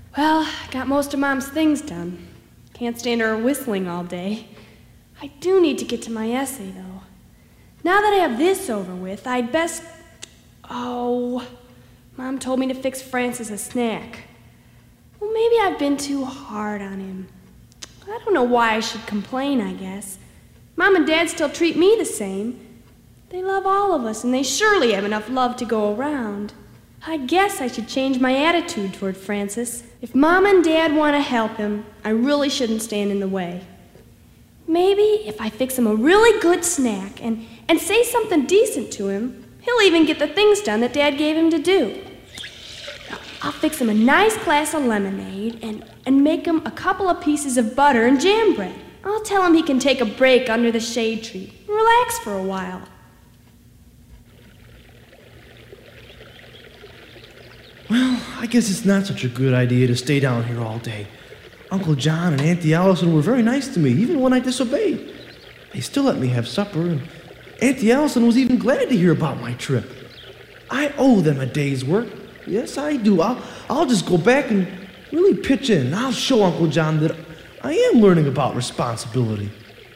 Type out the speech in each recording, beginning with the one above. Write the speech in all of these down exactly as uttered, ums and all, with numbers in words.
Well, I got most of Mom's things done. Can't stand her whistling all day. I do need to get to my essay, though. Now that I have this over with, I'd best... Oh, Mom told me to fix Francis a snack. Well, maybe I've been too hard on him. I don't know why I should complain, I guess. Mom and Dad still treat me the same. They love all of us, and they surely have enough love to go around. I guess I should change my attitude toward Francis. If Mom and Dad want to help him, I really shouldn't stand in the way. Maybe if I fix him a really good snack and, and say something decent to him, he'll even get the things done that Dad gave him to do. I'll fix him a nice glass of lemonade and, and make him a couple of pieces of butter and jam bread. I'll tell him he can take a break under the shade tree and relax for a while. Well, I guess it's not such a good idea to stay down here all day. Uncle John and Auntie Allison were very nice to me, even when I disobeyed. They still let me have supper, and Auntie Allison was even glad to hear about my trip. I owe them a day's work. Yes, I do. I'll, I'll just go back and really pitch in, and I'll show Uncle John that I am learning about responsibility.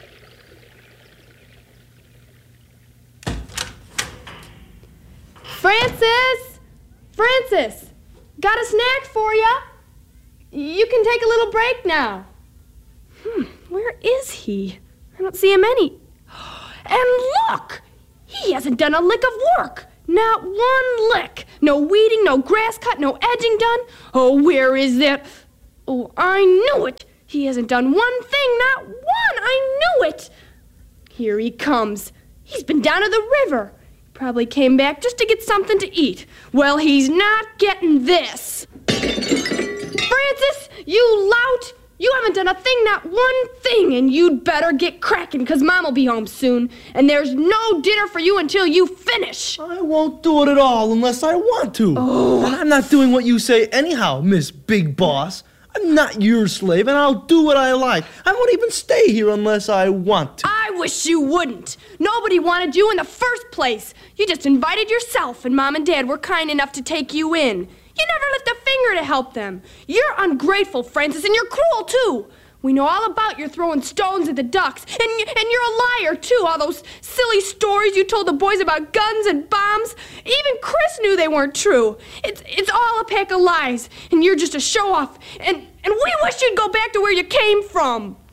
Francis! Francis! Got a snack for ya? You can take a little break now. Hmm, where is he? I don't see him any. And look! He hasn't done a lick of work. Not one lick. No weeding, no grass cut, no edging done. Oh, where is that? Oh, I knew it. He hasn't done one thing, not one. I knew it. Here he comes. He's been down to the river. Probably came back just to get something to eat. Well, he's not getting this. Francis, you lout! You haven't done a thing, not one thing, and you'd better get cracking, because Mom will be home soon, and there's no dinner for you until you finish. I won't do it at all unless I want to. Oh. And I'm not doing what you say anyhow, Miss Big Boss. I'm not your slave, and I'll do what I like. I won't even stay here unless I want to. I wish you wouldn't. Nobody wanted you in the first place. You just invited yourself, and Mom and Dad were kind enough to take you in. You never lift a finger to help them. You're ungrateful, Francis, and you're cruel, too. We know all about your throwing stones at the ducks, and, and you're a liar, too. All those silly stories you told the boys about guns and bombs. Even Chris knew they weren't true. It's, it's all a pack of lies, and you're just a show-off, and, and we wish you'd go back to where you came from.